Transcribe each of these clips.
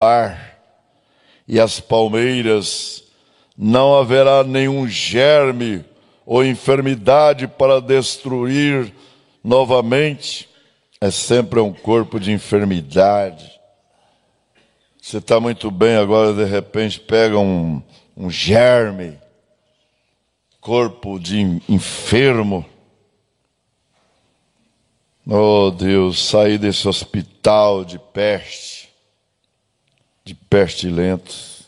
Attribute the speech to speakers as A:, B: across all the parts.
A: brotar, e as palmeiras não haverá nenhum germe ou enfermidade para destruir novamente. É sempre um corpo de enfermidade. Você está muito bem, agora de repente pega um germe, corpo de enfermo. Oh Deus, sair desse hospital de pestilentos.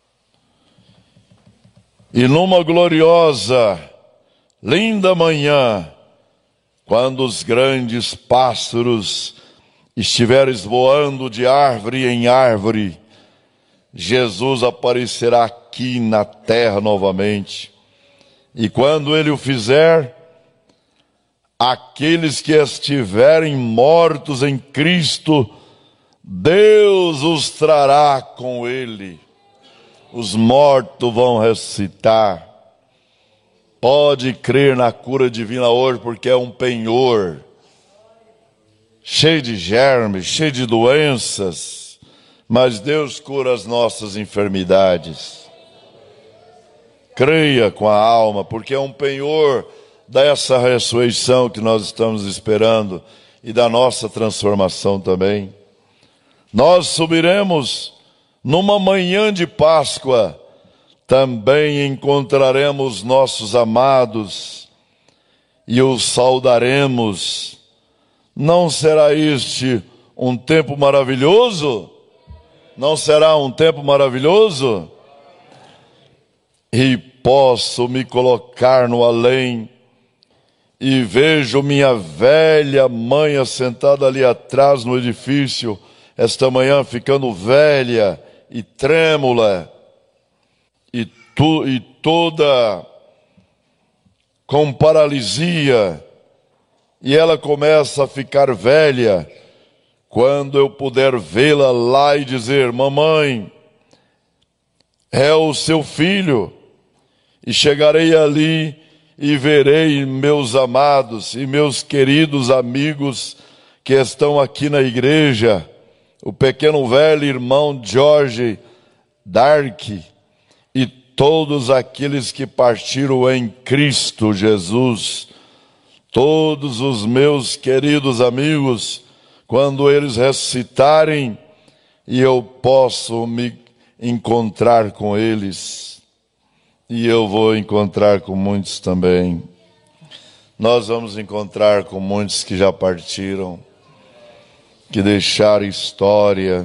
A: E numa gloriosa, linda manhã, quando os grandes pássaros estiveres voando de árvore em árvore, Jesus aparecerá aqui na terra novamente. E quando ele o fizer, aqueles que estiverem mortos em Cristo, Deus os trará com ele. Os mortos vão ressuscitar. Pode crer na cura divina hoje, porque é um penhor cheio de germes, cheio de doenças, mas Deus cura as nossas enfermidades. Creia com a alma, porque é um penhor dessa ressurreição que nós estamos esperando e da nossa transformação também. Nós subiremos numa manhã de Páscoa, também encontraremos nossos amados e os saudaremos. Não será este um tempo maravilhoso? Não será um tempo maravilhoso? E posso me colocar no além e vejo minha velha mãe assentada ali atrás no edifício, esta manhã ficando velha e trêmula, e toda com paralisia, e ela começa a ficar velha. Quando eu puder vê-la lá e dizer: mamãe, é o seu filho, e chegarei ali e verei meus amados e meus queridos amigos que estão aqui na igreja, o pequeno velho irmão George Dark e todos aqueles que partiram em Cristo Jesus, todos os meus queridos amigos, quando eles ressuscitarem e eu posso me encontrar com eles, e eu vou encontrar com muitos também. Nós vamos encontrar com muitos que já partiram, que deixaram história.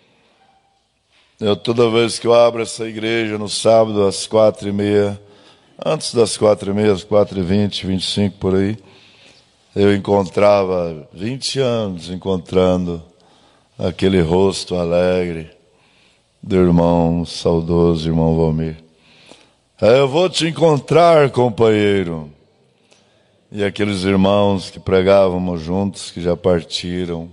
A: Toda vez que eu abro essa igreja no sábado às 4h30, antes das 4h30, 4h20, 25 por aí, eu encontrava 20 anos encontrando aquele rosto alegre do irmão saudoso, irmão Valmir. Eu vou te encontrar, companheiro. E aqueles irmãos que pregávamos juntos, que já partiram,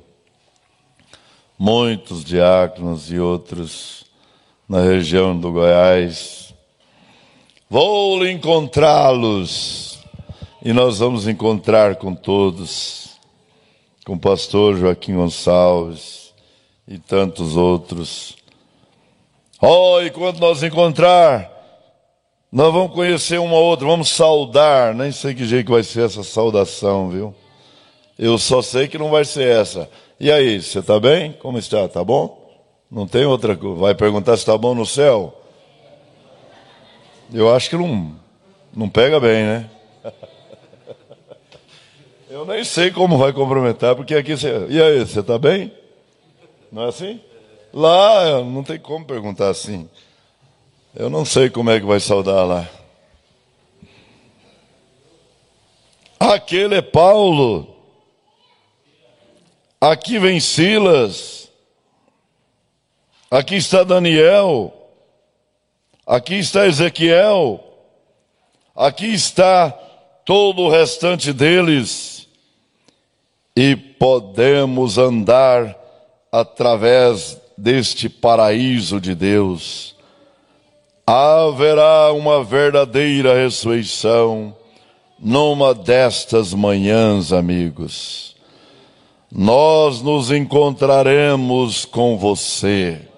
A: muitos diáconos e outros na região do Goiás. Vou encontrá-los. E nós vamos encontrar com todos, com o pastor Joaquim Gonçalves e tantos outros. E quando nós encontrar, nós vamos conhecer um ao outro, vamos saudar. Nem sei que jeito vai ser essa saudação, viu? Eu só sei que não vai ser essa. E aí, você está bem? Como está? Está bom? Não tem outra coisa. Vai perguntar se está bom no céu? Eu acho que não pega bem, né? Eu nem sei como vai cumprimentar, porque aqui você... E aí, você está bem? Não é assim? Lá não tem como perguntar assim. Eu não sei como é que vai saudar lá. Aquele é Paulo. Aqui vem Silas. Aqui está Daniel. Aqui está Ezequiel. Aqui está todo o restante deles. E podemos andar através deste paraíso de Deus. Haverá uma verdadeira ressurreição numa destas manhãs, amigos. Nós nos encontraremos com você.